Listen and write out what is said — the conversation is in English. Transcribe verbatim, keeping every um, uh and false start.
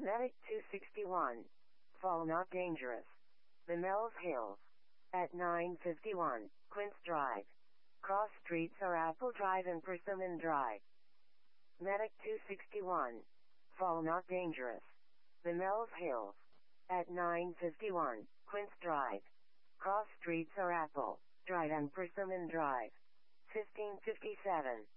Medic two sixty-one. Fall not dangerous. The Mells Hills. At nine fifty-one, Quince Drive. Cross streets are Apple Drive and Persimmon Drive. Medic two sixty-one. Fall not dangerous. The Mells Hills. At nine fifty-one, Quince Drive. Cross streets are Apple Drive and Persimmon Drive. fifteen fifty-seven.